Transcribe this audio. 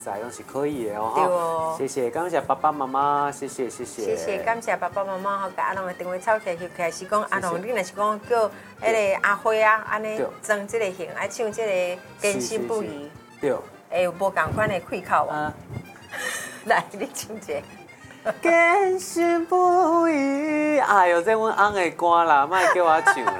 在拢是可以的哦。 对哦。 谢谢，感谢爸爸妈妈，谢谢。 谢谢，感谢爸爸妈妈吼，甲阿龙的电话抄起来，开始讲阿龙，你若是讲叫迄个阿辉啊，安尼装这个型，爱唱这个坚信不疑， 对， 会有无共款的开口啊？来，你唱一个。 坚信不疑，哎呦，这阮翁的歌啦，莫叫我唱。